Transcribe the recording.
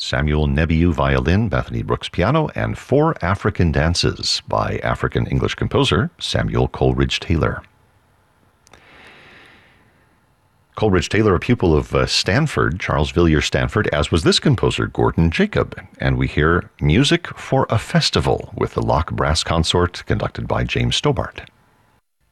Samuel Nebiu violin, Bethany Brooks piano, and Four African Dances by African-English composer Samuel Coleridge Taylor. Coleridge Taylor, a pupil of Stanford, Charles Villiers Stanford, as was this composer, Gordon Jacob. And we hear Music for a Festival with the Loch Brass Consort, conducted by James Stobart.